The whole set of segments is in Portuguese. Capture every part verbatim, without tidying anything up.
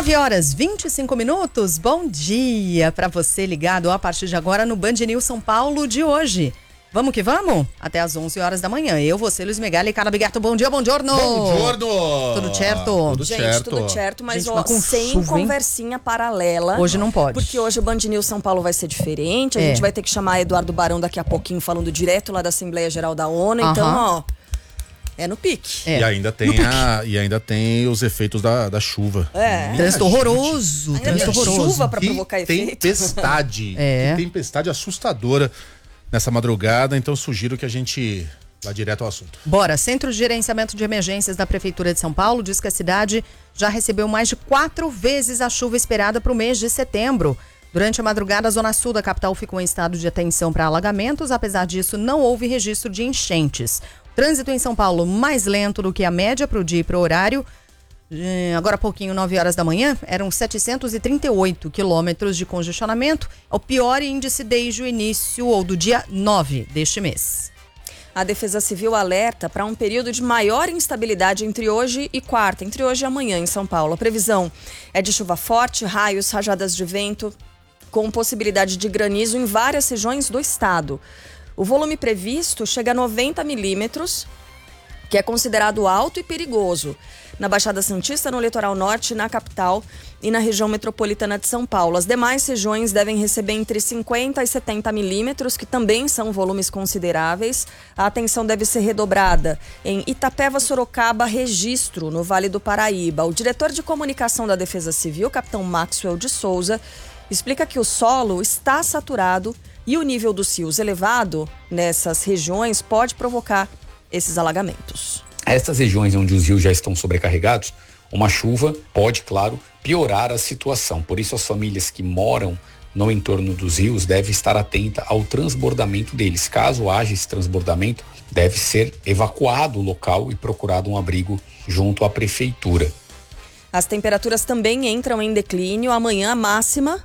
nove horas e vinte e cinco minutos, bom dia para você ligado a partir de agora no Band News São Paulo de hoje. Vamos que vamos? Até às onze horas da manhã. Eu, você, Luiz Megali e Carla Bigarto. Bom dia, bom giorno! Bom giorno! Tudo certo? Tudo Gente, certo. tudo certo, mas Gente, ó, com sem chuva, conversinha paralela. Hoje não pode. Porque hoje o Band News São Paulo vai ser diferente. A É. gente vai ter que chamar Eduardo Barão daqui a pouquinho, falando direto lá da Assembleia Geral da ONU. Então, Aham. ó, é no pique. É. E ainda tem a, e ainda tem os efeitos da, da chuva. É. Minha Trânsito gente, horroroso, Ainda trânsito tem horroroso. chuva pra que provocar efeito. tempestade. É. Que tempestade assustadora nessa madrugada. Então sugiro que a gente vá direto ao assunto. Bora, Centro de Gerenciamento de Emergências da Prefeitura de São Paulo diz que a cidade já recebeu mais de quatro vezes a chuva esperada para o mês de setembro. Durante a madrugada, a zona sul da capital ficou em estado de atenção para alagamentos. Apesar disso, não houve registro de enchentes. O trânsito em São Paulo mais lento do que a média para o dia e para o horário. Agora há pouquinho, nove horas da manhã, eram setecentos e trinta e oito quilômetros de congestionamento. É o pior índice desde o início ou do dia nove deste mês. A Defesa Civil alerta para um período de maior instabilidade entre hoje e quarta, entre hoje e amanhã em São Paulo. A previsão é de chuva forte, raios, rajadas de vento, com possibilidade de granizo em várias regiões do estado. O volume previsto chega a noventa milímetros, que é considerado alto e perigoso na Baixada Santista, no litoral norte, na capital e na região metropolitana de São Paulo. As demais regiões devem receber entre cinquenta e setenta milímetros, que também são volumes consideráveis. A atenção deve ser redobrada em Itapeva, Sorocaba, Registro, no Vale do Paraíba. O diretor de comunicação da Defesa Civil, capitão Maxwell de Souza, explica que o solo está saturado e o nível dos rios elevado nessas regiões pode provocar esses alagamentos. Estas regiões onde os rios já estão sobrecarregados, uma chuva pode, claro, piorar a situação. Por isso, as famílias que moram no entorno dos rios devem estar atentas ao transbordamento deles. Caso haja esse transbordamento, deve ser evacuado o local e procurado um abrigo junto à prefeitura. As temperaturas também entram em declínio. Amanhã a máxima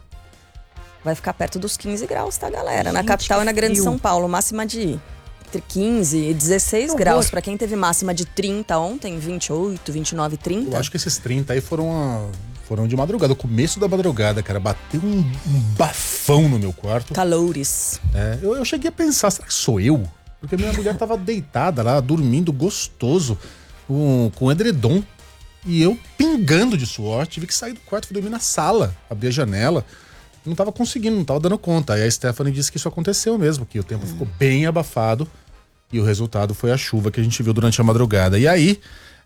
vai ficar perto dos quinze graus, tá, galera? Na Gente, capital e na Grande frio. São Paulo, máxima de entre quinze e dezesseis Que graus. horror. Para quem teve máxima de trinta ontem, vinte e oito, vinte e nove, trinta. Eu acho que esses trinta aí foram, a, foram de madrugada, o começo da madrugada, cara. Bateu um, um bafão no meu quarto. Calores. É, eu, eu cheguei a pensar, será que sou eu? Porque minha mulher tava deitada lá, dormindo gostoso, com, com edredom. E eu pingando de suor, tive que sair do quarto, fui dormir na sala, abrir a janela. Não tava conseguindo, não tava dando conta. Aí a Stephanie disse que isso aconteceu mesmo, que o tempo ficou bem abafado e o resultado foi a chuva que a gente viu durante a madrugada. E aí,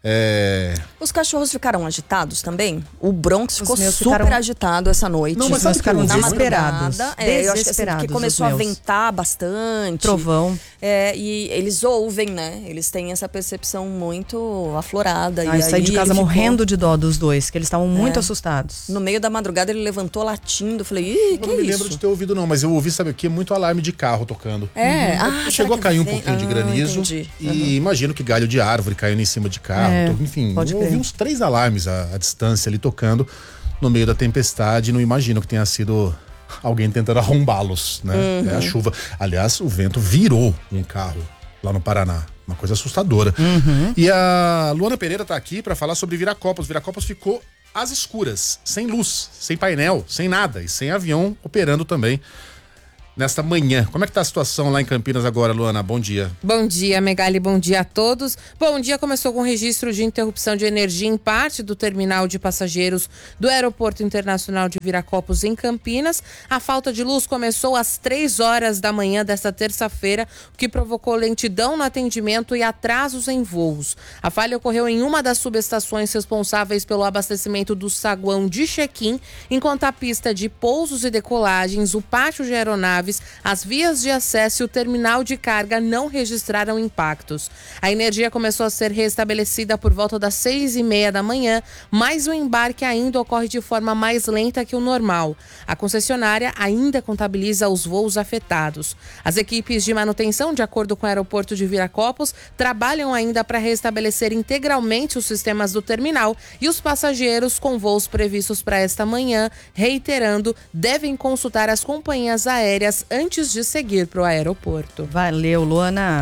é... Os cachorros ficaram agitados também? O Bronx Os ficou meus super ficaram- agitado essa noite. Não, mas sabe Eles ficaram que eu vi? Na desesperados. madrugada, é, eu acho que, assim, Desesperados, porque começou os a meus. ventar bastante. Trovão. É, e eles ouvem, né? Eles têm essa percepção muito aflorada. Ah, e eu saí aí de casa ele morrendo de dó dos dois, que eles estavam muito É. assustados. ficou- No meio da madrugada ele levantou latindo. Falei, ih, Eu que não me isso? lembro de ter ouvido não, mas eu ouvi, sabe o que? Muito alarme de carro tocando. É, ah, será Chegou a que cair um vem? pouquinho de Ah, granizo entendi. e imagino que galho de árvore caindo em cima de carro. É, Então, enfim, pode eu ouvi crer. uns três alarmes à, à distância ali tocando no meio da tempestade. Não imagino que tenha sido alguém tentando arrombá-los, né? Uhum. É a chuva. Aliás, o vento virou um carro lá no Paraná. Uma coisa assustadora. Uhum. E a Luana Pereira tá aqui para falar sobre Viracopos. Viracopos ficou às escuras, sem luz, sem painel, sem nada e sem avião operando também nesta manhã. Como é que tá a situação lá em Campinas agora, Luana? Bom dia. Bom dia, Megali, bom dia a todos. Bom, o dia começou com registro de interrupção de energia em parte do terminal de passageiros do Aeroporto Internacional de Viracopos, em Campinas. A falta de luz começou às três horas da manhã desta terça-feira, o que provocou lentidão no atendimento e atrasos em voos. A falha ocorreu em uma das subestações responsáveis pelo abastecimento do saguão de check-in, enquanto a pista de pousos e decolagens, o pátio de aeronaves, as vias de acesso e o terminal de carga não registraram impactos. A energia começou a ser restabelecida por volta das seis e meia da manhã, mas o embarque ainda ocorre de forma mais lenta que o normal. A concessionária ainda contabiliza os voos afetados. As equipes de manutenção, de acordo com o aeroporto de Viracopos, trabalham ainda para restabelecer integralmente os sistemas do terminal e os passageiros com voos previstos para esta manhã, reiterando, devem consultar as companhias aéreas horas antes de seguir para o aeroporto. Valeu, Luana.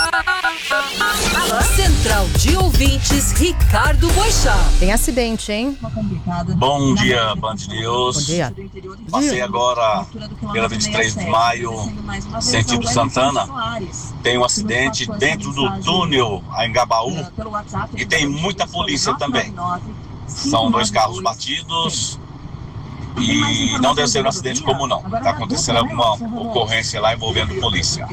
Central de Ouvintes, Ricardo Boixá. Tem acidente, hein? Bom dia, Band News. Bom dia. Passei agora pela vinte e três de maio, sentido Santana. Tem um acidente dentro do túnel a Engabaú e tem muita polícia também. São dois carros batidos e não deve ser um acidente comum, não. Está acontecendo alguma ocorrência lá envolvendo polícia.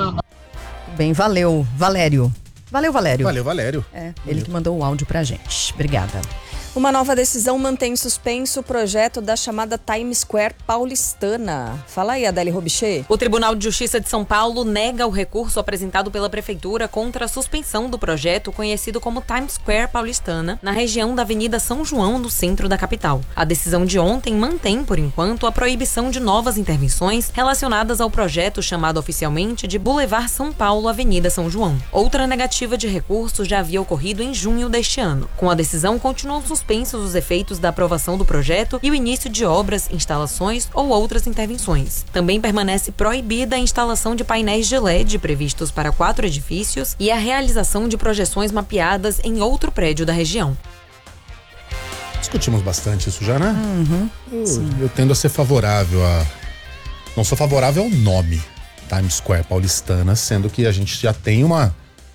Bem, valeu, Valério. Valeu, Valério. Valeu, Valério. É, ele que mandou o áudio pra gente. Obrigada. Uma nova decisão mantém suspenso o projeto da chamada Times Square paulistana. Fala aí, Adele Robichê. O Tribunal de Justiça de São Paulo nega o recurso apresentado pela Prefeitura contra a suspensão do projeto conhecido como Times Square paulistana, na região da Avenida São João, no centro da capital. A decisão de ontem mantém, por enquanto, a proibição de novas intervenções relacionadas ao projeto chamado oficialmente de Boulevard São Paulo Avenida São João. Outra negativa de recurso já havia ocorrido em junho deste ano. Com a decisão, continuam suspensos os efeitos da aprovação do projeto e o início de obras, instalações ou outras intervenções. Também permanece proibida a instalação de painéis de L E D previstos para quatro edifícios e a realização de projeções mapeadas em outro prédio da região. Discutimos bastante isso já, né? Uhum. Eu, eu tendo a ser favorável a... Não sou favorável ao nome Times Square paulistana, sendo que a gente já tem uma...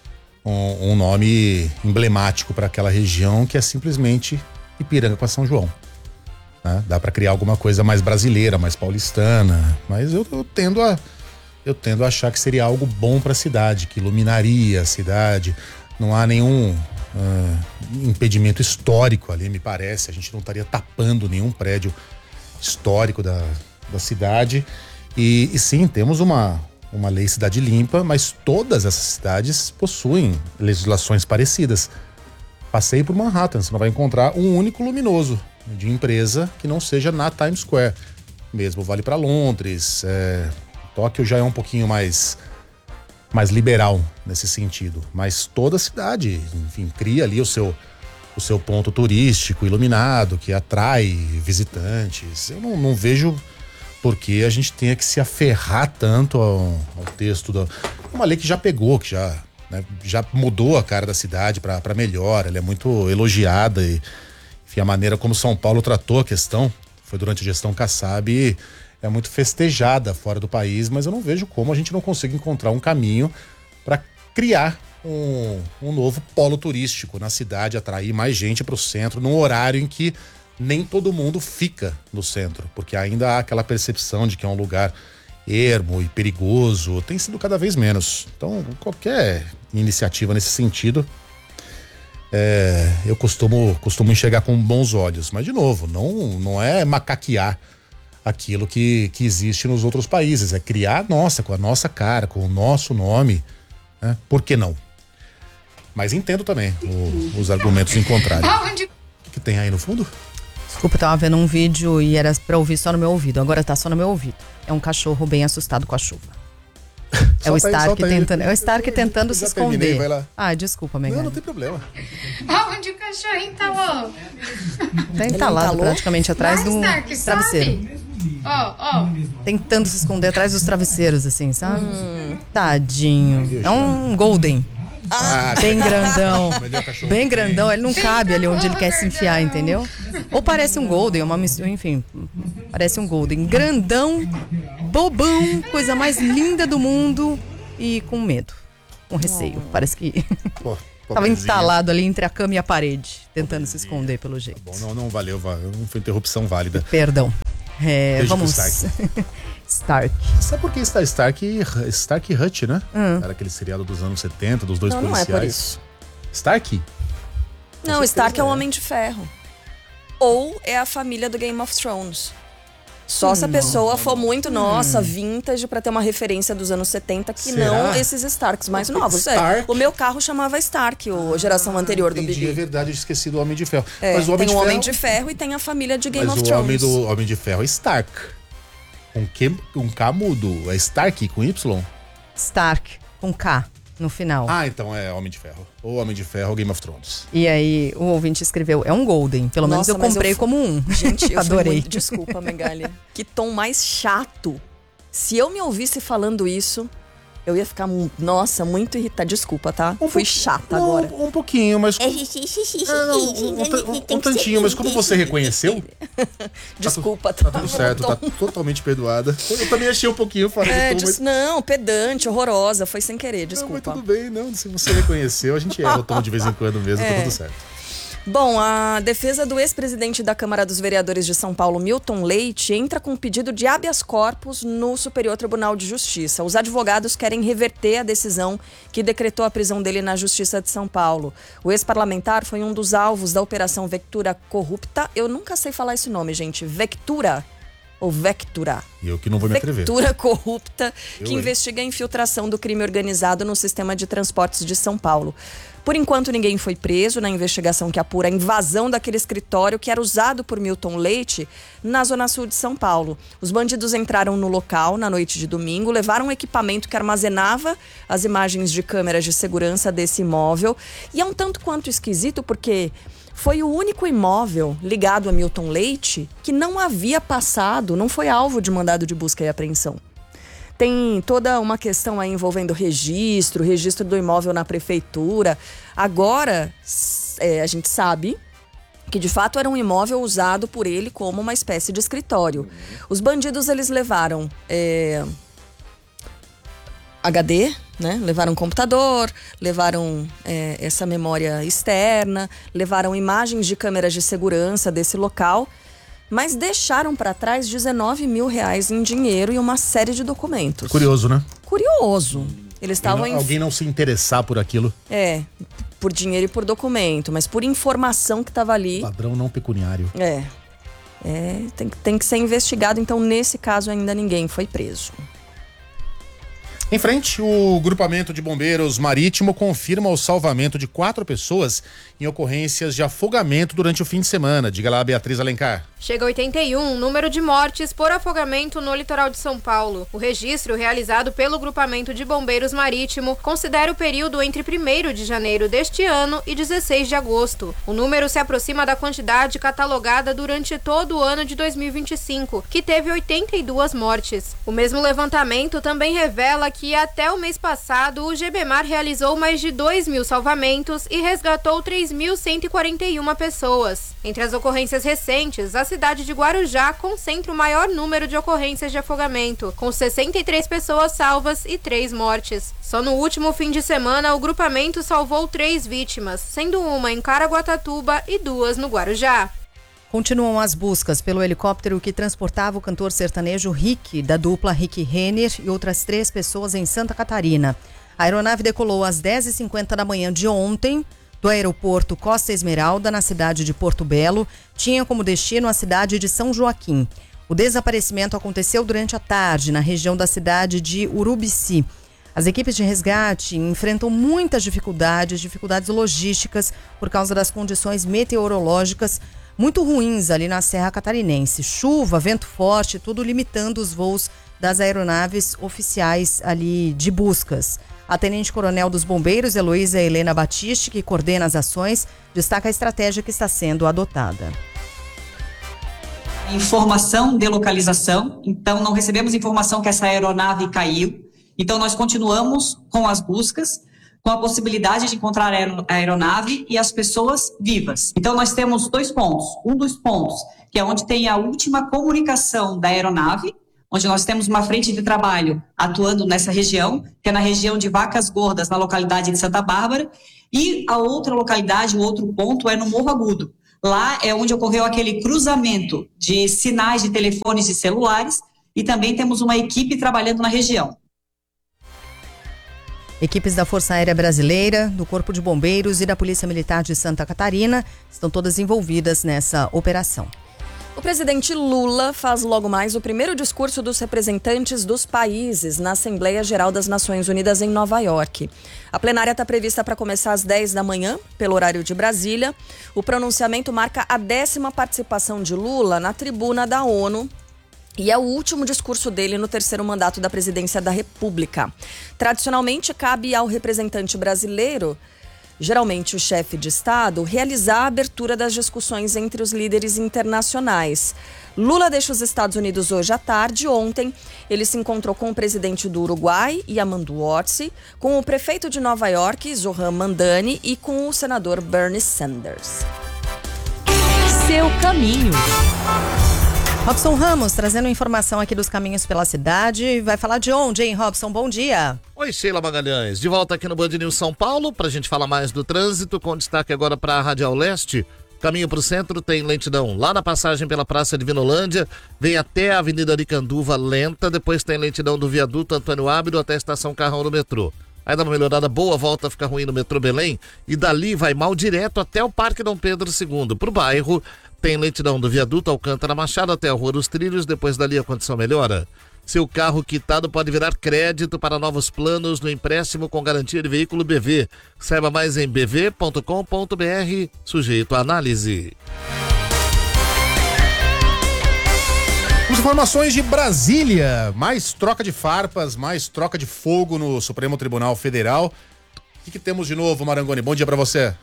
Um, um nome emblemático para aquela região, que é simplesmente Ipiranga com a São João, né? Dá para criar alguma coisa mais brasileira, mais paulistana, mas eu, eu tendo a eu tendo a achar que seria algo bom para a cidade, que iluminaria a cidade. Não há nenhum uh, impedimento histórico ali, me parece. A gente não estaria tapando nenhum prédio histórico da, da cidade. E, e sim, temos uma uma lei Cidade Limpa, mas todas essas cidades possuem legislações parecidas. Passei por Manhattan, você não vai encontrar um único luminoso de empresa que não seja na Times Square. Mesmo vale para Londres, é, Tóquio já é um pouquinho mais, mais liberal nesse sentido, mas toda cidade, enfim, cria ali o seu, o seu ponto turístico iluminado, que atrai visitantes. Eu não, não vejo... porque a gente tenha que se aferrar tanto ao, ao texto da... Uma lei que já pegou, que já, né, já mudou a cara da cidade para melhor, ela é muito elogiada e, enfim, a maneira como São Paulo tratou a questão, foi durante a gestão Kassab, é muito festejada fora do país, mas eu não vejo como a gente não consiga encontrar um caminho para criar um, um novo polo turístico na cidade, atrair mais gente para o centro, num horário em que nem todo mundo fica no centro, porque ainda há aquela percepção de que é um lugar ermo e perigoso, tem sido cada vez menos. Então, qualquer iniciativa nesse sentido, é, eu costumo, costumo enxergar com bons olhos. Mas, de novo, não, não é macaquear aquilo que, que existe nos outros países, é criar a nossa, com a nossa cara, com o nosso nome, né? Por que não? Mas entendo também o, os argumentos em contrário. O que, que tem aí no fundo? Desculpa, eu tava vendo um vídeo e era pra ouvir só no meu ouvido. Agora tá só no meu ouvido. É um cachorro bem assustado com a chuva. É o Stark aí, tentando, é o Stark tentando se esconder. Terminei, vai lá. Ah, desculpa, Megan. Não, não tem problema. Aonde o cachorrinho entalou? Tá entalado praticamente atrás do Stark, travesseiro. Ó, ó. Tentando se esconder atrás dos travesseiros, assim, sabe? Hum. Tadinho. É um Golden. Ah, bem grandão. Bem grandão, ele não cabe ali onde ele quer se enfiar, entendeu? Ou parece um Golden, uma mistura, enfim. Parece um Golden. Grandão, bobão, coisa mais linda do mundo e com medo, com receio. Oh. Parece que Pô, tava entalado ali entre a cama e a parede, tentando se esconder pelo jeito. Tá bom, não, não valeu, não foi interrupção válida. Perdão. É, vamos. Stark. Stark. Sabe por que está Stark Stark Hutch, né? Hum. Era aquele seriado dos anos setenta, dos dois não, policiais. Não é por isso. Stark? Não, Stark é o Homem de Ferro. Ou é a família do Game of Thrones. Só hum, se a pessoa for muito, hum. nossa, vintage, pra ter uma referência dos anos setenta, que Será? Não esses Starks mais novos. Stark? É. O meu carro chamava Stark, a geração anterior Entendi, do Bibi. É verdade, eu esqueci do Homem de Ferro. É, Mas o Homem tem de o Ferro... Homem de Ferro e tem a família de Game Mas of o Thrones. Mas o Homem do Homem de Ferro é Stark. Com que, um K mudo. É Stark com Y? Stark, com K no final. Ah, então é Homem de Ferro. Ou Homem de Ferro ou Game of Thrones. E aí o ouvinte escreveu, é um Golden. Pelo Nossa, menos eu comprei eu... como um. Gente, eu adorei. Muito... Desculpa, Megali. Que tom mais chato. Se eu me ouvisse falando isso, eu ia ficar, nossa, muito irritada. Desculpa, tá? Um Fui po- chata não, agora. Um pouquinho, mas... É, não, um, um, ta- um, um tantinho, mas como você reconheceu... Desculpa, tá, tá tudo certo, tá totalmente perdoada. Eu também achei um pouquinho fora É, do tom, des... mas... Não, pedante, horrorosa, foi sem querer, Não, desculpa. mas tudo bem, não, se você reconheceu, a gente erra o tom de vez em quando mesmo, É. tá tudo certo. Bom, a defesa do ex-presidente da Câmara dos Vereadores de São Paulo, Milton Leite, entra com um pedido de habeas corpus no Superior Tribunal de Justiça. Os advogados querem reverter a decisão que decretou a prisão dele na Justiça de São Paulo. O ex-parlamentar foi um dos alvos da Operação Vectura Corrupta. Eu nunca sei falar esse nome, gente. Vectura ou Vectura? E eu que não vou me atrever. Vectura Corrupta, Eu, que hein? investiga a infiltração do crime organizado no sistema de transportes de São Paulo. Por enquanto, ninguém foi preso na investigação que apura a invasão daquele escritório que era usado por Milton Leite na Zona Sul de São Paulo. Os bandidos entraram no local na noite de domingo, levaram um equipamento que armazenava as imagens de câmeras de segurança desse imóvel. E é um tanto quanto esquisito porque foi o único imóvel ligado a Milton Leite que não havia passado, não foi alvo de mandado de busca e apreensão. Tem toda uma questão aí envolvendo registro, registro do imóvel na prefeitura. Agora, é, a gente sabe que de fato era um imóvel usado por ele como uma espécie de escritório. Os bandidos, eles levaram é, H D, né? Levaram computador, levaram é, essa memória externa, levaram imagens de câmeras de segurança desse local, mas deixaram para trás dezenove mil reais em dinheiro e uma série de documentos. Curioso, né? Curioso. Eles estavam Alguém não, alguém não se interessar por aquilo. É, por dinheiro e por documento, mas por informação que estava ali. Ladrão não pecuniário. É, é tem, tem que ser investigado, então nesse caso ainda ninguém foi preso. Em frente, o grupamento de bombeiros marítimo confirma o salvamento de quatro pessoas em ocorrências de afogamento durante o fim de semana. Diga lá, Beatriz Alencar. Chega a oitenta e um, número de mortes por afogamento no litoral de São Paulo. O registro realizado pelo grupamento de bombeiros marítimo considera o período entre primeiro de janeiro deste ano e dezesseis de agosto. O número se aproxima da quantidade catalogada durante todo o ano de dois mil e vinte e cinco, que teve oitenta e duas mortes. O mesmo levantamento também revela que até o mês passado o GBMAR realizou mais de dois mil salvamentos e resgatou três mil cento e quarenta e uma pessoas. Entre as ocorrências recentes, a cidade de Guarujá concentra o maior número de ocorrências de afogamento, com sessenta e três pessoas salvas e três mortes. Só no último fim de semana, o grupamento salvou três vítimas, sendo uma em Caraguatatuba e duas no Guarujá. Continuam as buscas pelo helicóptero que transportava o cantor sertanejo Rick, da dupla Rick Renner, e outras três pessoas em Santa Catarina. A aeronave decolou às dez e cinquenta da manhã de ontem, do aeroporto Costa Esmeralda, na cidade de Porto Belo, tinha como destino a cidade de São Joaquim. O desaparecimento aconteceu durante a tarde, na região da cidade de Urubici. As equipes de resgate enfrentam muitas dificuldades, dificuldades logísticas, por causa das condições meteorológicas muito ruins ali na Serra Catarinense. Chuva, vento forte, tudo limitando os voos das aeronaves oficiais ali de buscas. A tenente-coronel dos bombeiros, Heloísa Helena Batiste, que coordena as ações, destaca a estratégia que está sendo adotada. Informação de localização, então não recebemos informação que essa aeronave caiu, então nós continuamos com as buscas, com a possibilidade de encontrar a aeronave e as pessoas vivas. Então nós temos dois pontos, um dos pontos que é onde tem a última comunicação da aeronave, onde nós temos uma frente de trabalho atuando nessa região, que é na região de Vacas Gordas, na localidade de Santa Bárbara, e a outra localidade, o outro ponto, é no Morro Agudo. Lá é onde ocorreu aquele cruzamento de sinais de telefones e celulares, e também temos uma equipe trabalhando na região. Equipes da Força Aérea Brasileira, do Corpo de Bombeiros e da Polícia Militar de Santa Catarina estão todas envolvidas nessa operação. O presidente Lula faz logo mais o primeiro discurso dos representantes dos países na Assembleia Geral das Nações Unidas em Nova York. A plenária está prevista para começar às dez da manhã, pelo horário de Brasília. O pronunciamento marca a décima participação de Lula na tribuna da ONU e é o último discurso dele no terceiro mandato da presidência da República. Tradicionalmente, cabe ao representante brasileiro geralmente o chefe de Estado, realizar a abertura das discussões entre os líderes internacionais. Lula deixa os Estados Unidos hoje à tarde. Ontem, ele se encontrou com o presidente do Uruguai, Yamandu Orsi, com o prefeito de Nova York, Zohran Mamdani, e com o senador Bernie Sanders. Seu caminho. Robson Ramos trazendo informação aqui dos caminhos pela cidade. Vai falar de onde, hein, Robson? Bom dia. Oi, Sheila Magalhães. De volta aqui no Band News São Paulo para a gente falar mais do trânsito, com destaque agora para a Radial Leste. Caminho para o centro tem lentidão lá na passagem pela Praça de Vinolândia, vem até a Avenida Aricanduva lenta, depois tem lentidão do viaduto Antônio Ábido até a Estação Carrão no metrô. Aí dá uma melhorada boa, volta a ficar ruim no metrô Belém e dali vai mal direto até o Parque Dom Pedro segundo. Pro bairro tem lentidão do viaduto Alcântara Machado até a Rua dos Trilhos, depois dali a condição melhora. Seu carro quitado pode virar crédito para novos planos no empréstimo com garantia de veículo B V. Saiba mais em b v ponto com ponto b r, sujeito à análise. Informações de Brasília, mais troca de farpas, mais troca de fogo no Supremo Tribunal Federal. O que, que temos de novo, Marangoni? Bom dia para você.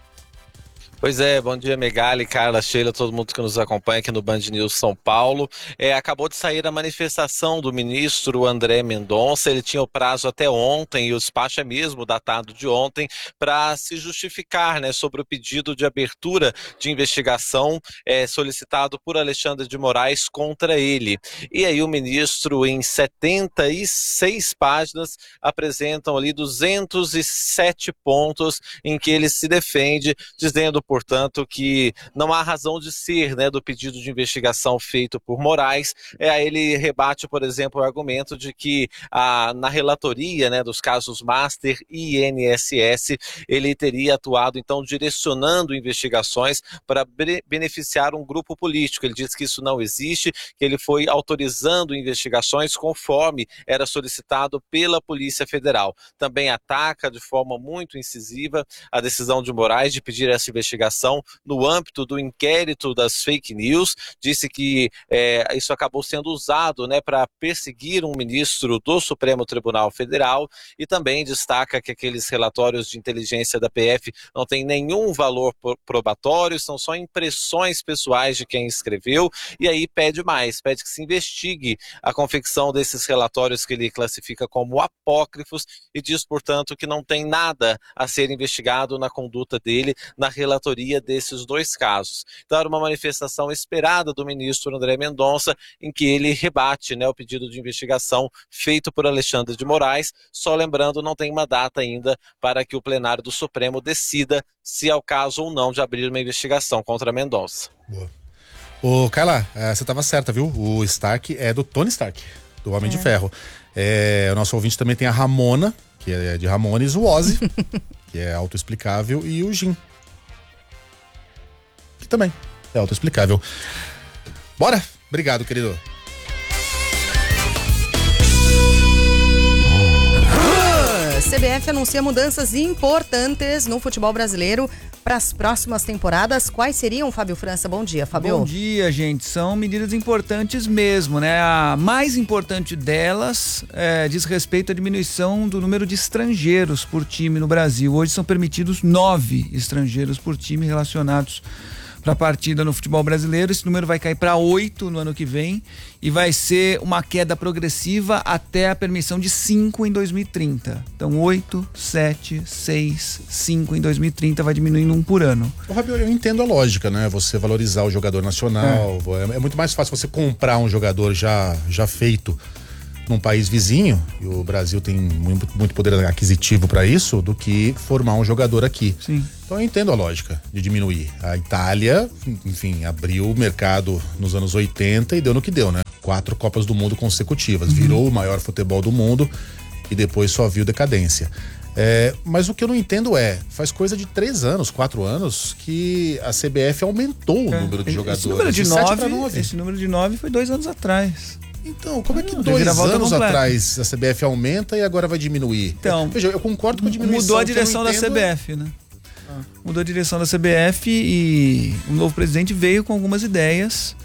Pois é, bom dia Megali, Carla, Sheila, todo mundo que nos acompanha aqui no Band News São Paulo. É, acabou de sair a manifestação do ministro André Mendonça, ele tinha o prazo até ontem, e o despacho é mesmo datado de ontem, para se justificar, né, sobre o pedido de abertura de investigação é, solicitado por Alexandre de Moraes contra ele. E aí o ministro, em setenta e seis páginas, apresentam ali duzentos e sete pontos em que ele se defende, dizendo, portanto, que não há razão de ser, né, do pedido de investigação feito por Moraes. É, ele rebate, por exemplo, o argumento de que a, na relatoria, né, dos casos Master e I N S S, ele teria atuado, então, direcionando investigações para beneficiar um grupo político. Ele diz que isso não existe, que ele foi autorizando investigações conforme era solicitado pela Polícia Federal. Também ataca de forma muito incisiva a decisão de Moraes de pedir essa investigação no âmbito do inquérito das fake news, disse que é, isso acabou sendo usado, né, para perseguir um ministro do Supremo Tribunal Federal, e também destaca que aqueles relatórios de inteligência da P F não têm nenhum valor probatório, são só impressões pessoais de quem escreveu, e aí pede mais, pede que se investigue a confecção desses relatórios que ele classifica como apócrifos, e diz, portanto, que não tem nada a ser investigado na conduta dele na relatoria desses dois casos. Então era uma manifestação esperada do ministro André Mendonça, em que ele rebate, né, o pedido de investigação feito por Alexandre de Moraes. Só lembrando, não tem uma data ainda para que o plenário do Supremo decida se é o caso ou não de abrir uma investigação contra Mendonça. Boa. Ô, Carla, você estava certa, viu? O Stark é do Tony Stark, do Homem é. de Ferro. É, o nosso ouvinte também tem a Ramona, que é de Ramones, o Ozzy, que é autoexplicável, e o Jim, que também é autoexplicável. Bora? Obrigado, querido. C B F anuncia mudanças importantes no futebol brasileiro para as próximas temporadas. Quais seriam, Fábio França? Bom dia, Fábio. Bom dia, gente. São medidas importantes mesmo, né? A mais importante delas é, diz respeito à diminuição do número de estrangeiros por time no Brasil. Hoje são permitidos nove estrangeiros por time relacionados para a partida no futebol brasileiro. Esse número vai cair para oito no ano que vem e vai ser uma queda progressiva até a permissão de cinco em dois mil e trinta. Então oito, sete, seis, cinco em dois mil e trinta, vai diminuindo um por ano. Ô, Fabio, eu entendo a lógica, né? Você valorizar o jogador nacional. É, é muito mais fácil você comprar um jogador já, já feito num país vizinho, e o Brasil tem muito, muito poder aquisitivo para isso, do que formar um jogador aqui. Sim. Então eu entendo a lógica de diminuir. A Itália, enfim, abriu o mercado nos anos oitenta e deu no que deu, né? Quatro Copas do Mundo consecutivas, uhum. virou o maior futebol do mundo e depois só viu decadência. É, mas o que eu não entendo é, faz coisa de três anos, quatro anos, que a C B F aumentou o é, número de esse jogadores. Número de, de nove, nove. Esse número de nove foi dois anos atrás. Então, como é que dois anos atrás a C B F aumenta e agora vai diminuir? Então, veja, eu concordo com a diminuição. Mudou a direção da C B F, né? Ah. Mudou a direção da C B F e o novo presidente veio com algumas ideias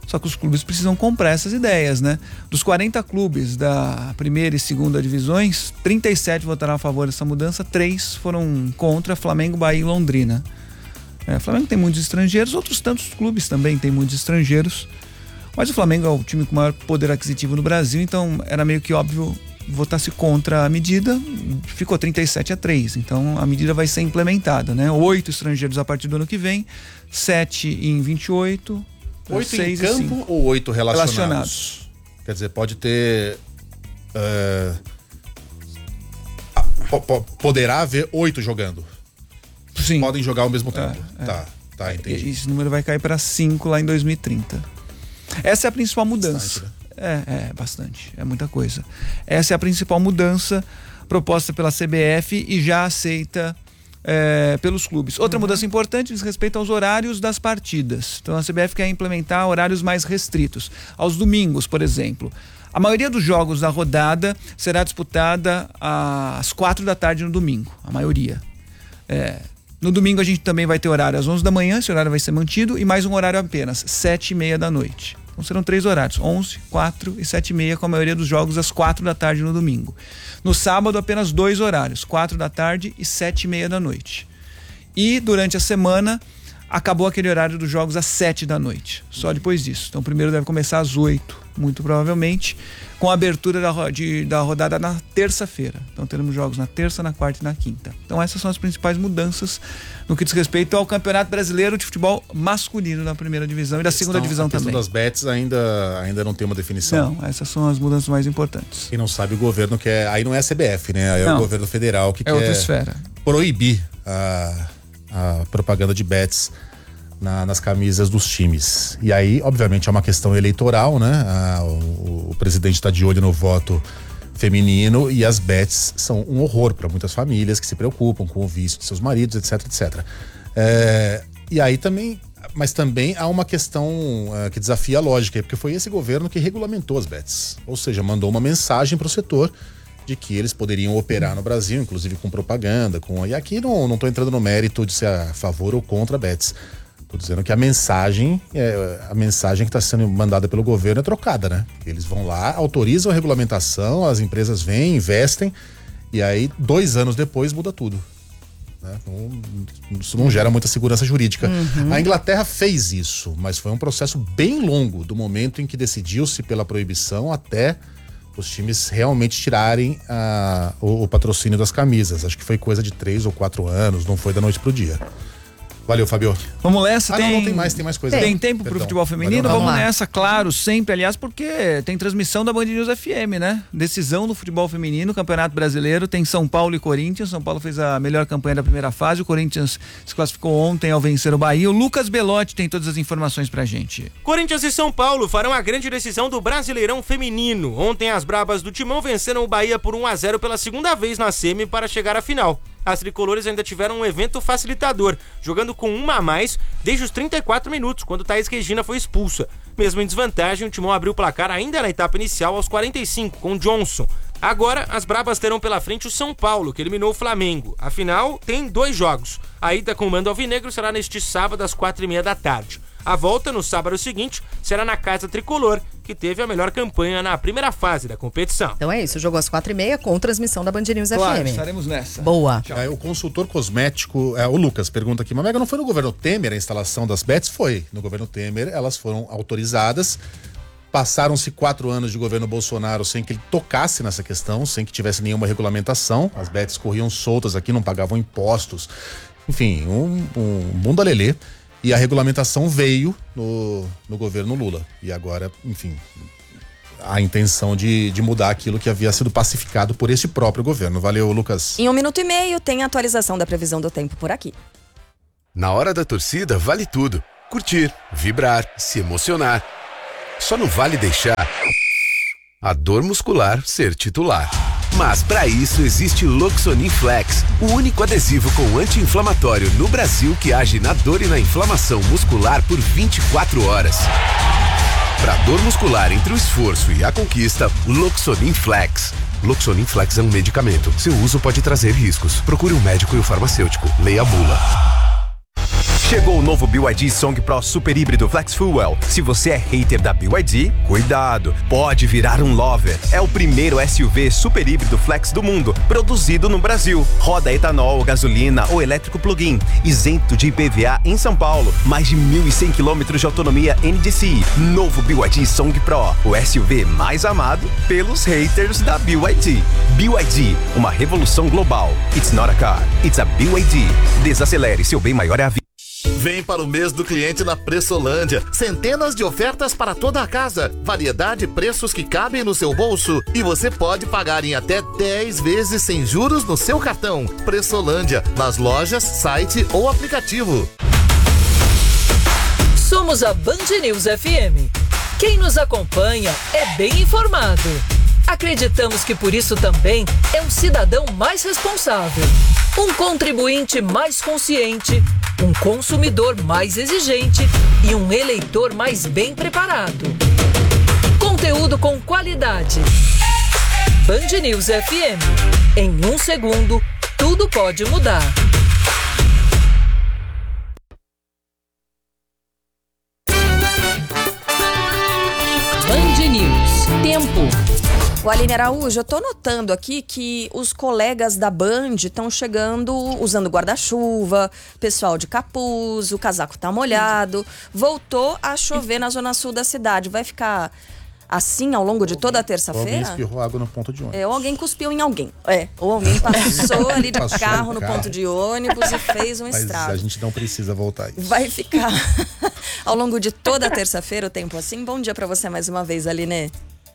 Só que os clubes precisam comprar essas ideias, né? Dos quarenta clubes da primeira e segunda divisões, trinta e sete votaram a favor dessa mudança, três foram contra: Flamengo, Bahia e Londrina. É, o Flamengo tem muitos estrangeiros, outros tantos clubes também têm muitos estrangeiros, mas o Flamengo é o time com maior poder aquisitivo no Brasil, então era meio que óbvio votar-se contra a medida. Ficou trinta e sete a três, então a medida vai ser implementada, né? Oito estrangeiros a partir do ano que vem, sete em vinte e oito. Oito em campo ou oito relacionados? relacionados? Quer dizer, pode ter... Uh, po- po- poderá haver oito jogando? Sim. Podem jogar ao mesmo tempo. É, é. Tá, tá, entendi. Esse número vai cair para cinco lá em dois mil e trinta. Essa é a principal mudança. Bastante, né? É, é, bastante. É muita coisa. Essa é a principal mudança proposta pela C B F e já aceita É, pelos clubes. Outra uhum. mudança importante diz respeito aos horários das partidas. Então a C B F quer implementar horários mais restritos. Aos domingos, por exemplo. A maioria dos jogos da rodada será disputada às quatro da tarde no domingo. A maioria. É, no domingo a gente também vai ter horário às onze da manhã, esse horário vai ser mantido, e mais um horário apenas, sete e meia da noite. Então serão três horários, onze, quatro e sete e meia, com a maioria dos jogos às quatro da tarde no domingo. No sábado, apenas dois horários, quatro da tarde e sete e meia da noite. E durante a semana, acabou aquele horário dos jogos às sete da noite, só depois disso. Então o primeiro deve começar às oito, muito provavelmente, com a abertura da, de, da rodada na terça-feira. Então teremos jogos na terça, na quarta e na quinta. Então essas são as principais mudanças no que diz respeito ao Campeonato Brasileiro de Futebol Masculino da primeira divisão e da segunda divisão também. A questão das bets ainda, ainda não tem uma definição. Não, essas são as mudanças mais importantes. Quem não sabe, o governo quer... Aí não é a C B F, né? Aí é não, o governo federal que é quer outra esfera. Proibir a, a propaganda de bets na, nas camisas dos times. E aí, obviamente, é uma questão eleitoral, né? A, o, o presidente está de olho no voto feminino e as bets são um horror para muitas famílias que se preocupam com o vício de seus maridos, etc, etcétera. É, e aí também, mas também há uma questão uh, que desafia a lógica, porque foi esse governo que regulamentou as bets, ou seja, mandou uma mensagem para o setor de que eles poderiam operar no Brasil, inclusive com propaganda, com... E aqui não, não tô entrando no mérito de ser a favor ou contra bets. Tô dizendo que a mensagem, é, a mensagem que está sendo mandada pelo governo é trocada, né? Eles vão lá, autorizam a regulamentação, as empresas vêm, investem, e aí, dois anos depois, muda tudo. Né? Então, isso não gera muita segurança jurídica. Uhum. A Inglaterra fez isso, mas foi um processo bem longo, do momento em que decidiu-se pela proibição até os times realmente tirarem a, o, o patrocínio das camisas. Acho que foi coisa de três ou quatro anos, não foi da noite pro dia. Valeu, Fabio. Vamos nessa. Ah, tem... não, não tem mais, tem mais coisa. Tem, tem tempo Perdão. pro futebol feminino? Valeu, Vamos Vamos nessa, claro, sempre, aliás, porque tem transmissão da Band News F M, né? Decisão do futebol feminino, Campeonato Brasileiro, tem São Paulo e Corinthians. São Paulo fez a melhor campanha da primeira fase, o Corinthians se classificou ontem ao vencer o Bahia. O Lucas Belotti tem todas as informações pra gente. Corinthians e São Paulo farão a grande decisão do Brasileirão Feminino. Ontem as brabas do Timão venceram o Bahia por um a zero pela segunda vez na semi para chegar à final. As tricolores ainda tiveram um evento facilitador, jogando com uma a mais desde os trinta e quatro minutos, quando Thaís Regina foi expulsa. Mesmo em desvantagem, o Timão abriu o placar ainda na etapa inicial aos quarenta e cinco, com Johnson. Agora, as brabas terão pela frente o São Paulo, que eliminou o Flamengo. Afinal, tem dois jogos. A ida com o mando alvinegro será neste sábado às quatro e meia da tarde. A volta, no sábado seguinte, será na Casa Tricolor, que teve a melhor campanha na primeira fase da competição. Então é isso, jogou às quatro e meia com transmissão da Band News claro, F M. Estaremos nessa. Boa. É, o consultor cosmético, é, o Lucas, pergunta aqui, mas Mega, não foi no governo Temer a instalação das bets? Foi. No governo Temer, elas foram autorizadas. Passaram-se quatro anos de governo Bolsonaro sem que ele tocasse nessa questão, sem que tivesse nenhuma regulamentação. As bets corriam soltas aqui, não pagavam impostos. Enfim, um, um mundo alelê. E a regulamentação veio no, no governo Lula. E agora, enfim, a intenção de, de mudar aquilo que havia sido pacificado por este próprio governo. Valeu, Lucas. Em um minuto e meio tem a atualização da previsão do tempo por aqui. Na hora da torcida, vale tudo. Curtir, vibrar, se emocionar. Só não vale deixar a dor muscular ser titular. Mas para isso existe Loxonin Flex, o único adesivo com anti-inflamatório no Brasil que age na dor e na inflamação muscular por vinte e quatro horas. Para dor muscular entre o esforço e a conquista, Loxonin Flex. Loxonin Flex é um medicamento. Seu uso pode trazer riscos. Procure um médico e o farmacêutico. Leia a bula. Chegou o novo B Y D Song Pro Super Híbrido Flex Fuel. Se você é hater da B Y D, cuidado, pode virar um lover. É o primeiro S U V super híbrido flex do mundo, produzido no Brasil. Roda etanol, gasolina ou elétrico plug-in, isento de I P V A em São Paulo. Mais de mil e cem quilômetros de autonomia N D C I. Novo B Y D Song Pro, o S U V mais amado pelos haters da B Y D. B Y D, uma revolução global. It's not a car, it's a B Y D. Desacelere, seu bem maior é a vida. Vem para o mês do cliente na Pressolândia. Centenas de ofertas para toda a casa. Variedade e preços que cabem no seu bolso. E você pode pagar em até dez vezes sem juros no seu cartão. Pressolândia, nas lojas, site ou aplicativo. Somos a Band News F M. Quem nos acompanha é bem informado. Acreditamos que por isso também é um cidadão mais responsável, um contribuinte mais consciente, um consumidor mais exigente e um eleitor mais bem preparado. Conteúdo com qualidade. Band News F M. Em um segundo, tudo pode mudar. Band News. Tempo. O Aline Araújo, eu tô notando aqui que os colegas da Band estão chegando usando guarda-chuva, pessoal de capuz, o casaco tá molhado. Voltou a chover na zona sul da cidade. Vai ficar assim ao longo de toda a terça-feira? Alguém espirrou água no ponto de ônibus. É, ou alguém cuspiu em alguém. É, ou alguém passou ali de Passou carro no no carro. ponto de ônibus e fez um Mas estrago. a gente não precisa voltar a isso. Vai ficar ao longo de toda a terça-feira o tempo assim? Bom dia pra você mais uma vez, Aline.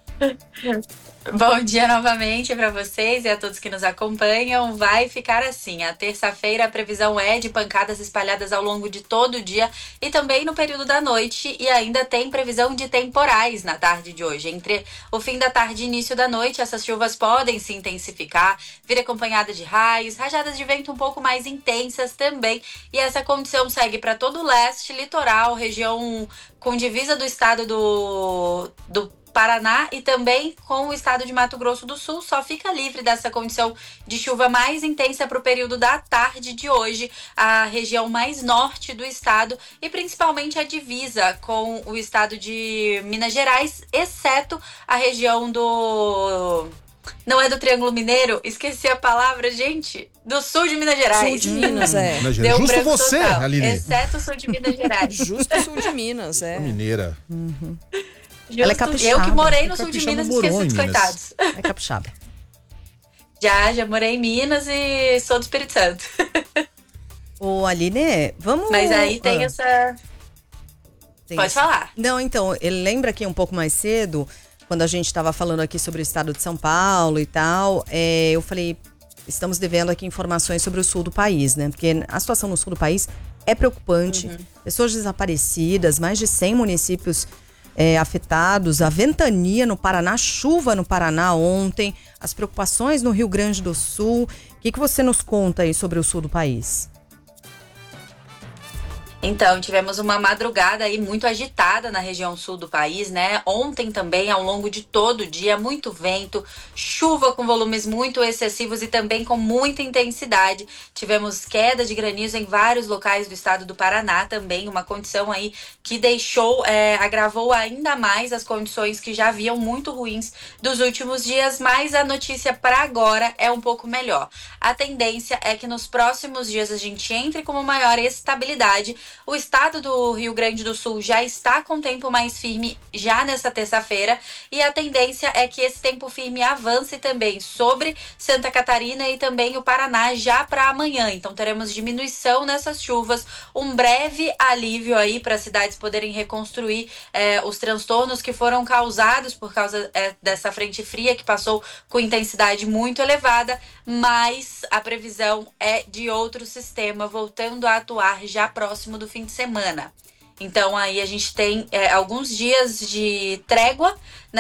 Bom dia novamente para vocês e a todos que nos acompanham. Vai ficar assim, a terça-feira a previsão é de pancadas espalhadas ao longo de todo o dia e também no período da noite, e ainda tem previsão de temporais na tarde de hoje. Entre o fim da tarde e início da noite, essas chuvas podem se intensificar, vir acompanhada de raios, rajadas de vento um pouco mais intensas também, e essa condição segue para todo o leste, litoral, região com divisa do estado do, do Paraná e também com o estado de Mato Grosso do Sul. Só fica livre dessa condição de chuva mais intensa para o período da tarde de hoje, a região mais norte do estado e principalmente a divisa com o estado de Minas Gerais, exceto a região do... Não é do Triângulo Mineiro? Esqueci a palavra, gente. Do sul de Minas Gerais. Sul de Minas, é. Minas Gerais. Deu Justo branco você, total. Aline. Exceto o sul de Minas Gerais. Justo sul de Minas, é. Mineira. Uhum. Ela é capixaba. Eu que morei no É sul de capixaba, Minas, morou esqueci em dos Minas. coitados. É capixaba. Já, já morei em Minas e sou do Espírito Santo. Ô, Aline, vamos... Mas aí tem Ah. essa... Tem Pode esse- falar. Não, então, ele lembra que um pouco mais cedo, quando a gente estava falando aqui sobre o estado de São Paulo e tal, é, eu falei, estamos devendo aqui informações sobre o sul do país, né? Porque a situação no sul do país é preocupante. Uhum. Pessoas desaparecidas, mais de cem municípios é, afetados, a ventania no Paraná, chuva no Paraná ontem, as preocupações no Rio Grande do Sul. O que, que você nos conta aí sobre o sul do país? Então, tivemos uma madrugada aí muito agitada na região sul do país, né? Ontem também, ao longo de todo o dia, muito vento, chuva com volumes muito excessivos e também com muita intensidade. Tivemos queda de granizo em vários locais do estado do Paraná também, uma condição aí que deixou, é, agravou ainda mais as condições que já haviam muito ruins dos últimos dias, mas a notícia para agora é um pouco melhor. A tendência é que nos próximos dias a gente entre com uma maior estabilidade. O estado do Rio Grande do Sul já está com tempo mais firme já nessa terça-feira e a tendência é que esse tempo firme avance também sobre Santa Catarina e também o Paraná já para amanhã. Então teremos diminuição nessas chuvas, um breve alívio aí para as cidades poderem reconstruir eh, os transtornos que foram causados por causa eh, dessa frente fria que passou com intensidade muito elevada, mas a previsão é de outro sistema voltando a atuar já próximo do fim de semana. Então aí a gente tem é, alguns dias de trégua, né?